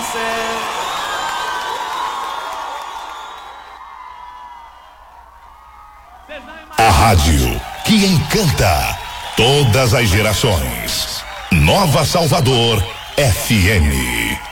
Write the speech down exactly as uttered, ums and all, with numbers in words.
céu. A rádio que encanta todas as gerações. Nova Salvador F M.